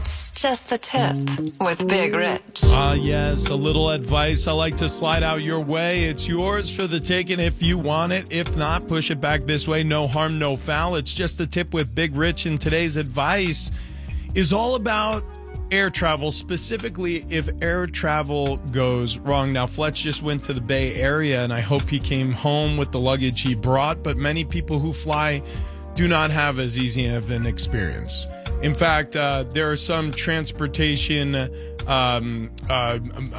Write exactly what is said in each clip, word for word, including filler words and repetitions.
It's just the tip with Big Rich. Ah, uh, yes, a little advice I like to slide out your way. It's yours for the taking if you want it. If not, push it back this way. No harm, no foul. It's just the tip with Big Rich, and today's advice is all about air travel, specifically if air travel goes wrong. Now, Fletch just went to the Bay Area, and I hope he came home with the luggage he brought, but many people who fly do not have as easy of an experience. In fact, uh, there are some transportation um, uh,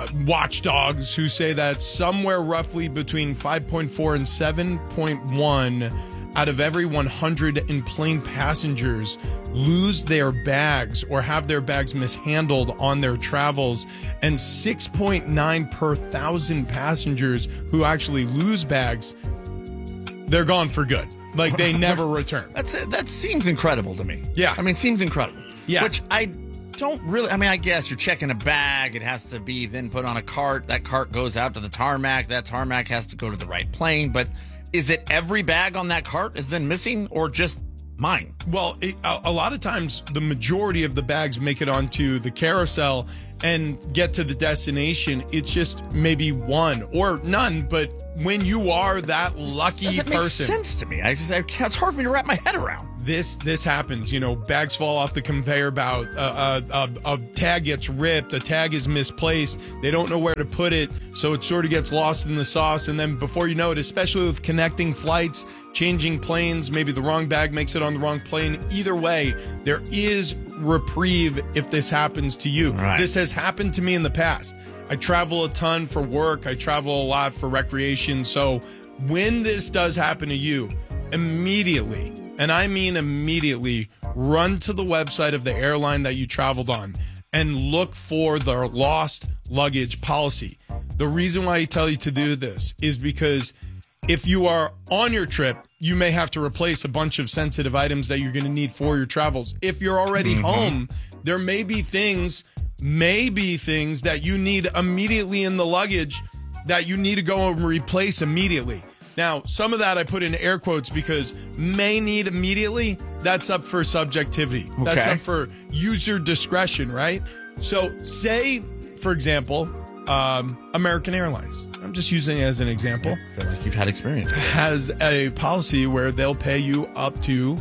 watchdogs who say that somewhere roughly between five point four and seven point one out of every one hundred in-plane passengers lose their bags or have their bags mishandled on their travels, and six point nine per thousand passengers who actually lose bags, they're gone for good. Like, they never return. That's That seems incredible to me. Yeah. I mean, seems incredible. Yeah. Which I don't really, I mean, I guess you're checking a bag. It has to be then put on a cart. That cart goes out to the tarmac. That tarmac has to go to the right plane. But is it every bag on that cart is then missing, or just mine? Well, it, a, a lot of times the majority of the bags make it onto the carousel and get to the destination. It's just maybe one or none, but when you are that lucky Doesn't person, make sense to me. I just, I, it's hard for me to wrap my head around. This this happens. You know, bags fall off the conveyor belt. Uh, uh, a, a tag gets ripped. A tag is misplaced. They don't know where to put it, so it sort of gets lost in the sauce. And then before you know it, especially with connecting flights, changing planes, maybe the wrong bag makes it on the wrong plane. Either way, there is reprieve if this happens to you. Right. This has happened to me in the past. I travel a ton for work. I travel a lot for recreation. So when this does happen to you, immediately, and I mean immediately, run to the website of the airline that you traveled on and look for the lost luggage policy. The reason why I tell you to do this is because if you are on your trip, you may have to replace a bunch of sensitive items that you're going to need for your travels. If you're already mm-hmm. home, there may be things, may be things that you need immediately in the luggage that you need to go and replace immediately. Now, some of that I put in air quotes because may need immediately, that's up for subjectivity. Okay. That's up for user discretion, right? So say, for example, um, American Airlines. I'm just using it as an example. I feel like you've had experience. Has a policy where they'll pay you up to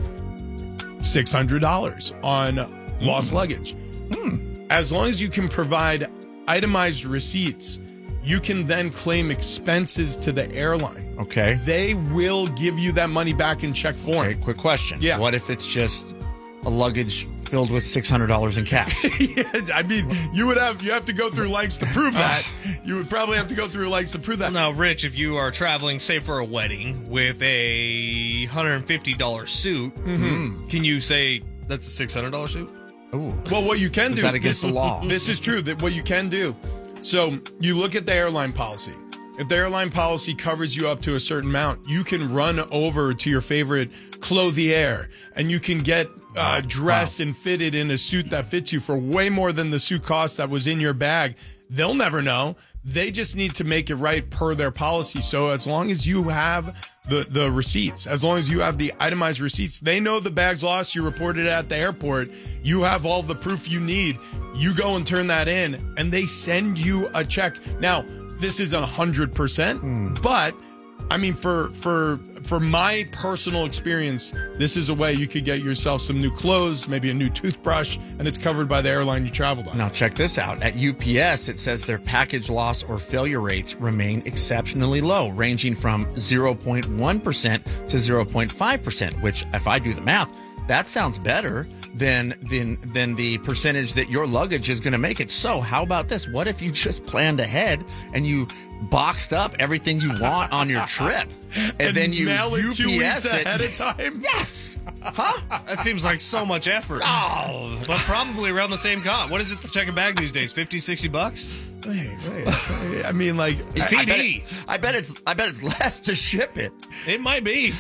six hundred dollars on mm. lost luggage. Mm. As long as you can provide itemized receipts, you can then claim expenses to the airline. Okay. They will give you that money back in check form. Okay, quick question. Yeah. What if it's just a luggage filled with six hundred dollars in cash? Yeah, I mean, you would have you have to go through lengths to prove that. You would probably have to go through lengths to prove that. Now, Rich, if you are traveling, say, for a wedding with a one hundred fifty dollars suit, mm-hmm. can you say that's a six hundred dollars suit? Ooh. Well, what you can is do. Is that against the law? This is true. That what you can do. So you look at the airline policy. If the airline policy covers you up to a certain amount, you can run over to your favorite clothier and you can get uh, dressed wow. and fitted in a suit that fits you for way more than the suit cost that was in your bag. They'll never know. They just need to make it right per their policy. So as long as you have the, the receipts, as long as you have the itemized receipts, they know the bag's lost. You reported it at the airport. You have all the proof you need. You go and turn that in, and they send you a check. Now, this isn't one hundred percent, mm. but, I mean, for for for my personal experience, this is a way you could get yourself some new clothes, maybe a new toothbrush, and it's covered by the airline you traveled on. Now, check this out. At U P S, it says their package loss or failure rates remain exceptionally low, ranging from zero point one percent to zero point five percent, which, if I do the math, that sounds better than than than the percentage that your luggage is going to make it. So how about this? What if you just planned ahead and you boxed up everything you want on your trip, and, and then you mail it U P S two weeks it ahead of time? Yes. Huh? That seems like so much effort. Oh, but probably around the same cost. What is it to check a bag these days? fifty, sixty bucks? Wait, wait. I mean, like, it's I, I, bet it, I bet it's I bet it's less to ship it. It might be.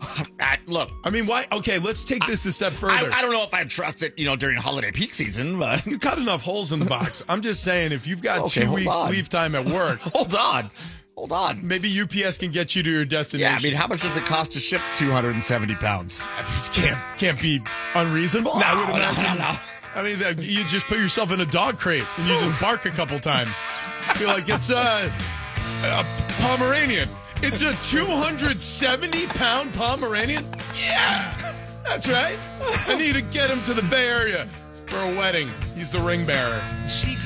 I, look, I mean, why? Okay, let's take this a step further. I, I don't know if I'd trust it, you know, during holiday peak season, but you cut enough holes in the box. I'm just saying, if you've got okay, two weeks on. leave time at work, hold on, hold on. Maybe U P S can get you to your destination. Yeah, I mean, how much does it cost to ship two hundred seventy pounds? Can't can't be unreasonable. No, I would imagine. no, no, no. I mean, that- you just put yourself in a dog crate and you just bark a couple times. You're like, it's a, a Pomeranian. It's a two hundred seventy pound Pomeranian? Yeah, that's right. I need to get him to the Bay Area for a wedding. He's the ring bearer. She